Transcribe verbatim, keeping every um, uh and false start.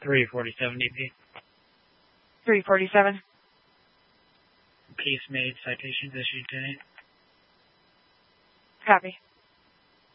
three forty-seven D P. three forty-seven. Case made, citations issued today. Copy.